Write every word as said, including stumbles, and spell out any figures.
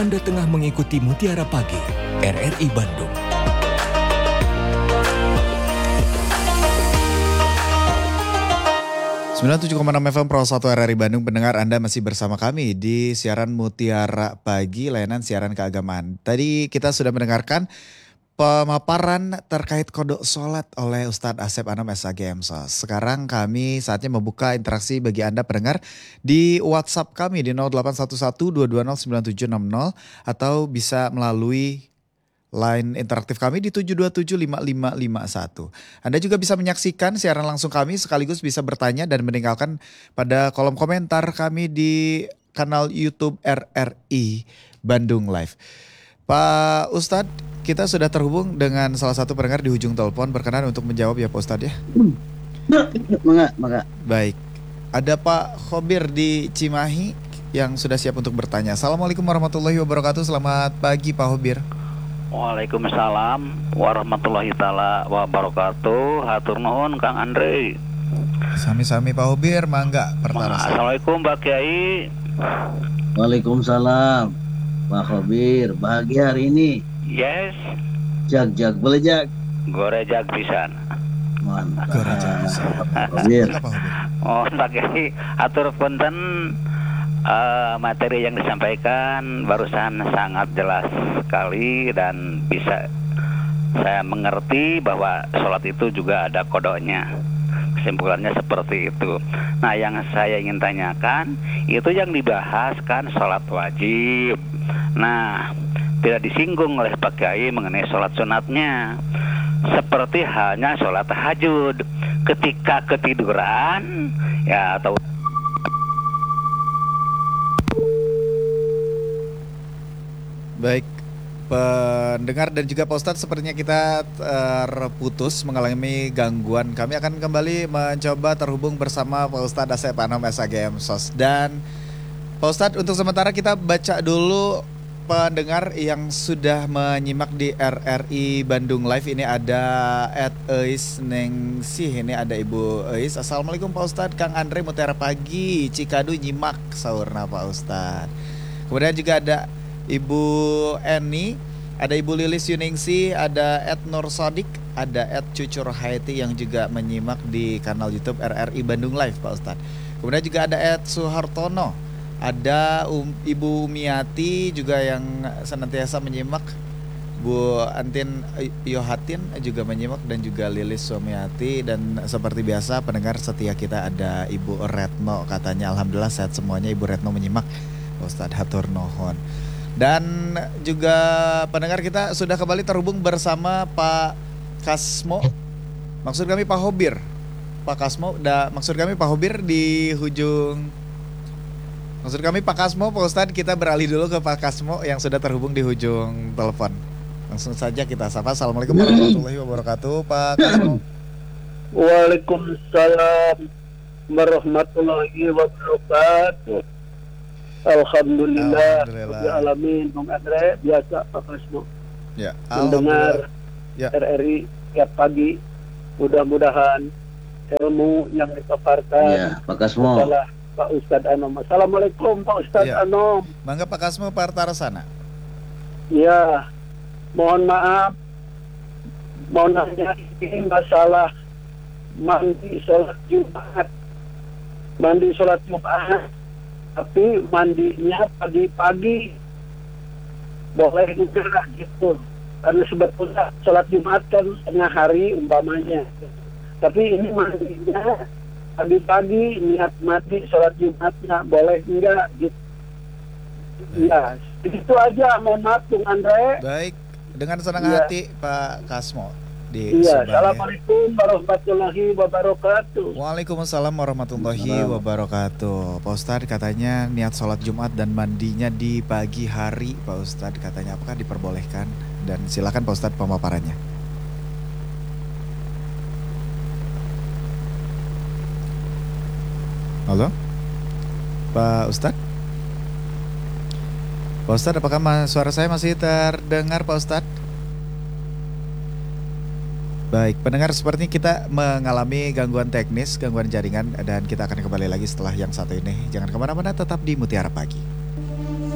Anda tengah mengikuti Mutiara Pagi, R R I Bandung. sembilan puluh tujuh koma enam F M Pro satu R R I Bandung. Pendengar, Anda masih bersama kami di siaran Mutiara Pagi, layanan siaran keagamaan. Tadi kita sudah mendengarkan pemaparan terkait kode sholat oleh Ustadz Asep Anom S A G M S O S. Sekarang kami saatnya membuka interaksi bagi Anda pendengar di WhatsApp kami di nol delapan satu satu dua dua nol sembilan tujuh enam nol atau bisa melalui line interaktif kami di tujuh dua tujuh lima lima lima satu. Anda juga bisa menyaksikan siaran langsung kami sekaligus bisa bertanya dan meninggalkan pada kolom komentar kami di kanal YouTube R R I Bandung Live. Pak Ustadz, kita sudah terhubung dengan salah satu pendengar di ujung telepon. Berkenan untuk menjawab ya Pak Ustadz ya. Maka, maka. Baik, ada Pak Khobir di Cimahi yang sudah siap untuk bertanya. Assalamualaikum warahmatullahi wabarakatuh. Selamat pagi Pak Khobir. Waalaikumsalam warahmatullahi taala wabarakatuh. Hatur nuhun Kang Andre. Sami-sami Pak Khobir, mangga pertara. Assalamualaikum Mbak Kiai. Waalaikumsalam Pak Khobir. Bahagia hari ini. Yes. Jag jag boleh jag. Gorejag pisan. Mantap. Gorejag pisan. Pak Khobir. Oh Mbak Kiai, atur punten. Uh, materi yang disampaikan barusan sangat jelas sekali dan bisa saya mengerti bahwa sholat itu juga ada kodoknya. Kesimpulannya seperti itu. Nah, yang saya ingin tanyakan itu yang dibahas kan sholat wajib. Nah, tidak disinggung oleh Pak Kiai mengenai sholat sunatnya. Seperti halnya sholat tahajud. Ketika ketiduran ya atau baik, pendengar dan juga Pak Ustadz, sepertinya kita terputus mengalami gangguan. Kami akan kembali mencoba terhubung bersama Pak Ustadz Asep Anom S A G M S O S. Dan Pak Ustadz, untuk sementara kita baca dulu pendengar yang sudah menyimak di R R I Bandung Live. Ini ada at Eis Nengsi, ini ada Ibu Eis. Assalamualaikum Pak Ustadz, Kang Andre Mutiara Pagi, Cikadu nyimak sahurna Pak Ustadz. Kemudian juga ada Ibu Eni, ada Ibu Lilis Yuningsi, ada Ed Nur Sodik, ada Ed Cucur Haiti yang juga menyimak di kanal YouTube R R I Bandung Live Pak Ustadz. Kemudian juga ada Ed Suhartono, ada um, Ibu Umiati juga yang senantiasa menyimak, Bu Antin Yohatin juga menyimak, dan juga Lilis Sumiati. Dan seperti biasa pendengar setia kita ada Ibu Retno, katanya alhamdulillah sehat semuanya Ibu Retno menyimak Pak Ustadz, hatur nuhun. Dan juga pendengar kita sudah kembali terhubung bersama Pak Kasmo. Maksud kami Pak Khobir. Pak Kasmo, da, maksud kami Pak Khobir di hujung. Maksud kami Pak Kasmo, Pak Ustadz, kita beralih dulu ke Pak Kasmo yang sudah terhubung di hujung telepon. Langsung saja kita sapa. Assalamualaikum warahmatullahi wabarakatuh Pak Kasmo. Waalaikumsalam warahmatullahi wabarakatuh. Alhamdulillah, Alhamdulillah. Alamin, Bung Andre, biasa Pak Kasmo. Ya, Mendengar ya. R R I tiap pagi, mudah-mudahan ilmu yang dipaparkan Ya, Pak Kasmo. adalah Pak Ustadz Anom. Assalamualaikum Pak Ustadz Ya. Anom. Mangga Pak Kasmo partara sana. Ya, mohon maaf, mau nanya ini masalah mandi sholat Jumat. Mandi sholat Jumat, tapi mandinya pagi-pagi boleh juga gitu, karena sebetulnya sholat Jumat kan tengah hari umpamanya, tapi ini mandinya pagi-pagi, niat mandi sholat Jumatnya boleh enggak gitu. Ya, itu aja, mohon maaf Bung Andre. Baik, dengan senang Ya. hati Pak Kasmo di Iya, Subang, ya. Assalamualaikum warahmatullahi wabarakatuh. Waalaikumsalam warahmatullahi wabarakatuh. Pak Ustadz, katanya niat sholat Jumat dan mandinya di pagi hari Pak Ustadz, katanya apakah diperbolehkan? Dan silakan Pak Ustadz pemaparannya. Halo Pak Ustadz? Pak Ustadz, apakah suara saya masih terdengar Pak Ustadz? Baik, pendengar, sepertinya kita mengalami gangguan teknis, gangguan jaringan, dan kita akan kembali lagi setelah yang satu ini. Jangan kemana-mana, tetap di Mutiara Pagi.